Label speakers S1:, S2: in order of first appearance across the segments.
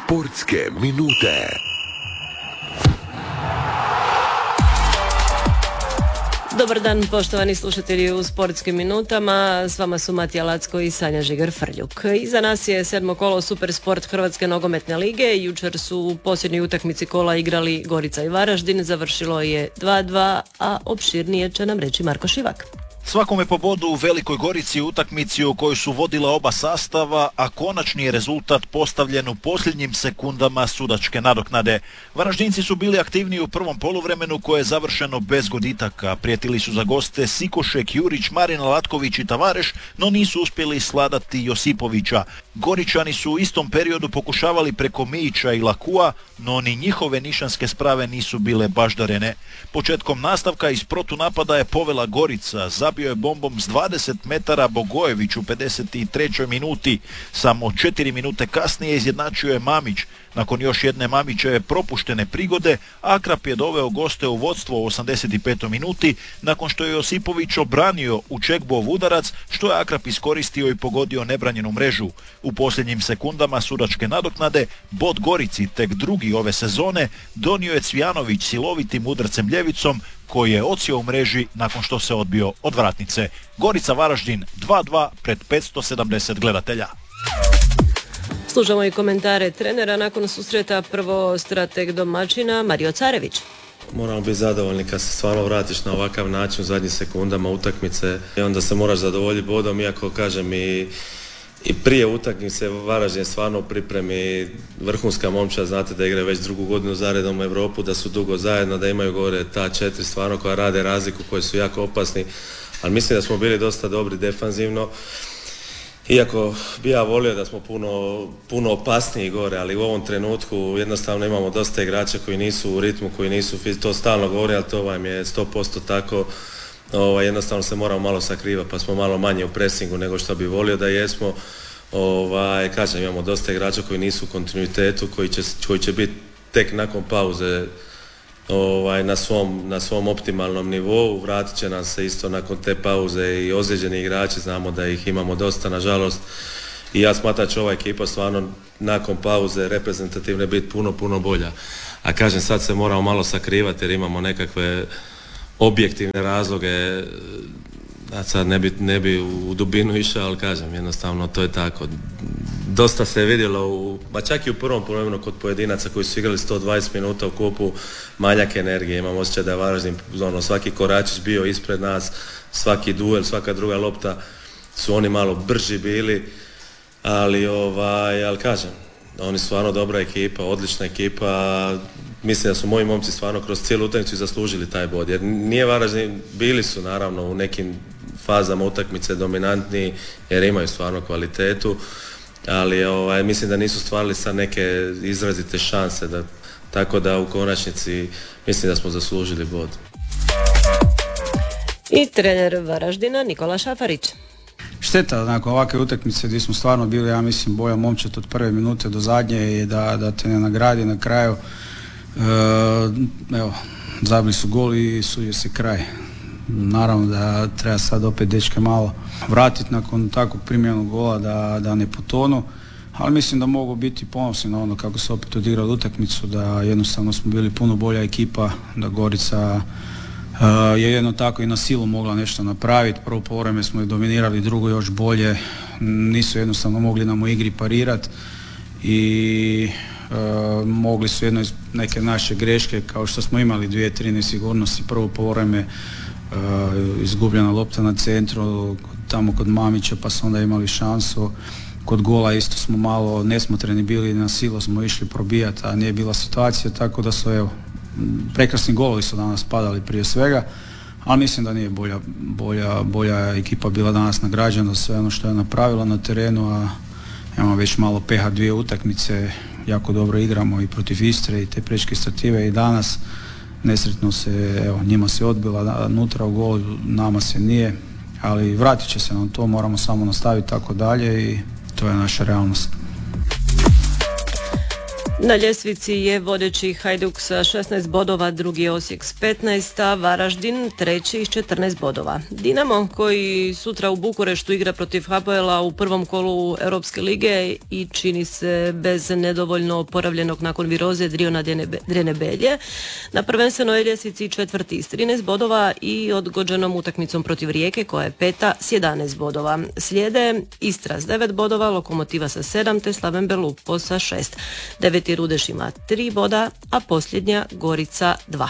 S1: Sportske minute.
S2: Dobar dan, poštovani slušatelji u Sportskim minutama. S vama su Matija Lacko i Sanja Žigar-Frljuk. Iza nas je 7. kolo Supersport Hrvatske nogometne lige. Jučer su u posljednjoj utakmici kola igrali Gorica i Varaždin. Završilo je 2-2, a opširnije će nam reći Marko Šivak.
S3: Svakome po bodu u Velikoj Gorici utakmici u kojoj su vodila oba sastava, a konačni je rezultat postavljen u posljednjim sekundama sudačke nadoknade. Varaždinci su bili aktivniji u prvom poluvremenu koje je završeno bez goditaka. Prijetili su za goste Sikošek, Jurić, Marina Latković i Tavareš, no nisu uspjeli sladati Josipovića. Goričani su u istom periodu pokušavali preko Mijića i Lakua, no ni njihove nišanske sprave nisu bile baždarene. Početkom nastavka iz protunapada je povela Gorica, zabio je bombom s 20 metara Bogojević u 53. minuti. Samo 4 minute kasnije izjednačio je Mamić. Nakon još jedne Mamićeve propuštene prigode, Akrap je doveo goste u vodstvo u 85. minuti, nakon što je Josipović obranio u Čekbov udarac, što je Akrap iskoristio i pogodio nebranjenu mrežu. U posljednjim sekundama sudačke nadoknade, bod Gorici, tek drugi ove sezone, donio je Cvijanović silovitim udarcem ljevicom, koji je odsjeo u mreži nakon što se odbio od vratnice. Gorica Varaždin 2-2 pred 570 gledatelja.
S2: Slušamo i komentare trenera nakon susreta. Prvo strateg domaćina Mario Carević.
S4: Moramo biti zadovoljni kad se stvarno vratiš na ovakav način u zadnjim sekundama utakmice i onda se moraš zadovoljiti bodom, iako kažem i prije utakmice Varaždin je stvarno u pripremi vrhunska momčad, znate da igraju već drugu godinu zaredom u Europu, da su dugo zajedno, da imaju gore ta 4 stvarno koja rade razliku, koji su jako opasni, ali mislim da smo bili dosta dobri defanzivno. Iako bi ja volio da smo puno opasniji gore, ali u ovom trenutku jednostavno imamo dosta igrača koji nisu u ritmu, koji nisu, to stalno govorim, ali to vam je 100% tako. Jednostavno se moramo malo sakrivati, pa smo malo manje u presingu nego što bi volio da jesmo. Kažem, imamo dosta igrača koji nisu u kontinuitetu, koji će biti tek nakon pauze na svom optimalnom nivou. Vratit će nam se isto nakon te pauze i ozlijeđeni igrači, znamo da ih imamo dosta nažalost, i ja smatram da će ova ekipa stvarno nakon pauze reprezentativne biti puno bolja. A kažem, sad se moramo malo sakrivati jer imamo nekakve objektivne razloge, da sad ne bi u dubinu išao, ali kažem, jednostavno to je tako. Dosta se je vidjelo, čak i u prvom poluvremenu kod pojedinaca koji su igrali 120 minuta u kupu, manjak energije. Imam osjećaj da je Varaždin, svaki koračić bio ispred nas, svaki duel, svaka druga lopta su oni malo brži bili, ali kažem, oni su stvarno dobra ekipa, odlična ekipa. Mislim da su moji momci stvarno kroz cijelu utakmicu zaslužili taj bod, jer nije Varaždin, bili su naravno u nekim fazama utakmice dominantniji jer imaju stvarno kvalitetu, ali mislim da nisu stvarili sa neke izrazite šanse, tako da u konačnici mislim da smo zaslužili bod.
S2: I trener Varaždina Nikola Šafarić.
S5: Šteta nakon ovakve utakmice gdje smo stvarno bili, ja mislim, bolja momčad od prve minute do zadnje i da te ne nagradi na kraju. Zabili su gol i sudio se kraj. Naravno da treba sad opet dečke malo vratiti nakon takvog primljenog gola da ne potonu, ali mislim da mogu biti ponosni na ono kako se opet odigrali utakmicu, da jednostavno smo bili puno bolja ekipa, da Gorica je jedno tako i na silu mogla nešto napraviti. Prvo poluvreme smo ih dominirali, drugo još bolje, nisu jednostavno mogli nam u igri parirati i mogli su neke naše greške, kao što smo imali 2-3 nesigurnosti. Prvo poluvreme izgubljena lopta na centru tamo kod Mamića, pa su onda imali šansu. Kod gola isto smo malo nesmotreni bili, na silu smo išli probijati, a nije bila situacija, tako da su prekrasni golovi su danas padali prije svega, ali mislim da nije bolja ekipa bila danas nagrađena za sve ono što je napravila na terenu, a imamo već malo peha, 2 utakmice, jako dobro igramo i protiv Istre i te Prečke Stative i danas. Nesretno se, njima se odbila nutra u gol, nama se nije, ali vratit će se nam to, moramo samo nastaviti tako dalje i to je naša realnost.
S2: Na ljestvici je vodeći Hajduk sa 16 bodova, drugi je Osijek s 15, a 16 bodova, drugi je Osijek s 15, a Varaždin treći s 14 bodova. Dinamo, koji sutra u Bukureštu igra protiv Hapoela u prvom kolu Europske lige i čini se bez nedovoljno oporavljenog nakon viroze Driona Drenebelje, na prvenstvenoj ljestvici četvrti s 13 bodova i odgođenom utakmicom protiv Rijeke koja je peta s 11 bodova. Slijede Istra s 9 bodova, Lokomotiva sa 7 te Slaven Belupo sa 6. Deveti Rudeš ima 3 boda, a posljednja Gorica 2.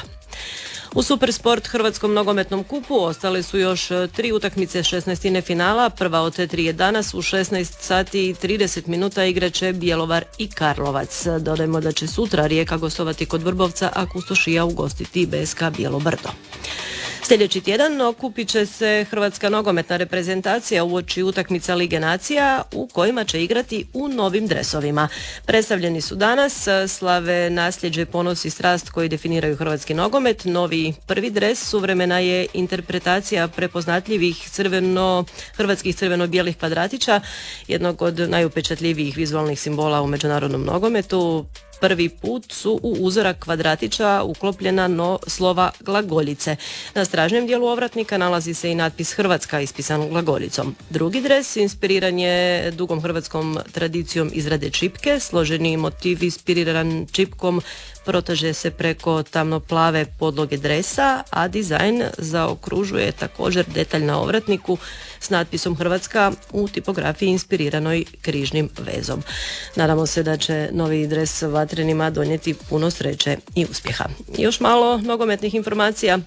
S2: U Supersport Hrvatskom nogometnom kupu ostale su još 3 utakmice 16. finala. Prva od te 3 je danas u 16 sati i 30 minuta igraće Bjelovar i Karlovac. Dodajmo da će sutra Rijeka gostovati kod Vrbovca, a Kustošija ugostiti BSK Bijelo Brdo. Sljedeći tjedan okupit će se hrvatska nogometna reprezentacija uoči utakmica Lige nacija u kojima će igrati u novim dresovima. Predstavljeni su danas, slave nasljeđe, ponos i strast koji definiraju hrvatski nogomet. Novi prvi dres suvremena je interpretacija prepoznatljivih hrvatskih crveno-bijelih kvadratića, jednog od najupečatljivijih vizualnih simbola u međunarodnom nogometu. Prvi put su u uzorak kvadratića uklopljena slova glagoljice. Na stražnjem dijelu ovratnika nalazi se i natpis Hrvatska ispisan glagoljicom. Drugi dres inspiriran je dugom hrvatskom tradicijom izrade čipke. Složeni motiv inspiriran čipkom proteže se preko tamnoplave podloge dresa, a dizajn zaokružuje također detalj na ovratniku s natpisom Hrvatska u tipografiji inspiriranoj križnim vezom. Nadamo se da će novi dres vatrenima donijeti puno sreće i uspjeha. Još malo nogometnih informacija.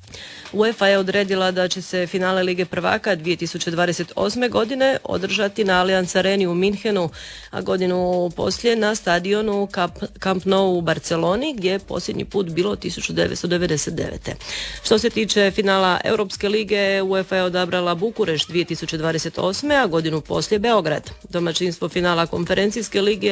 S2: UEFA je odredila da će se finale Lige prvaka 2028. godine održati na Allianz Areni u Minhenu, a godinu poslije na stadionu Camp Nou u Barceloni, gdje je posljednji put bilo 1999. Što se tiče finala Europske lige, UEFA je odabrala Bukurešt 2028. a godinu poslije Beograd. Domaćinstvo finala Konferencijske lige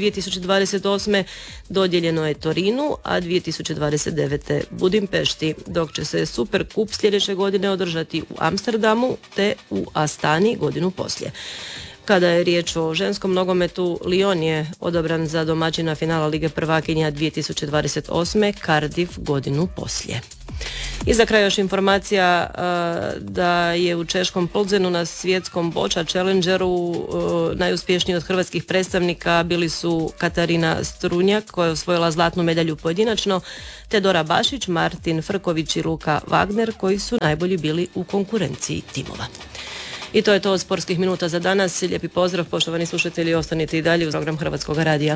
S2: 2028. dodijeljeno je Torinu, a 2029. Budimpešti, dok će se Super Kup sljedeće godine održati u Amsterdamu te u Astani godinu poslije. Kada je riječ o ženskom nogometu, Lyon je odabran za domaćina finala Lige prvakinja 2028. Cardiff godinu poslije. I za kraj još informacija da je u češkom Plzenu na svjetskom boča Challengeru najuspješniji od hrvatskih predstavnika bili su Katarina Strunjak koja je osvojila zlatnu medalju pojedinačno, te Dora Bašić, Martin Frković i Luka Wagner koji su najbolji bili u konkurenciji timova. I to je to od sportskih minuta za danas. Lijepi pozdrav, poštovani slušatelji, ostanite i dalje uz program Hrvatskog radija.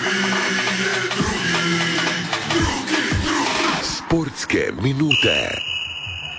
S1: Sportske minute.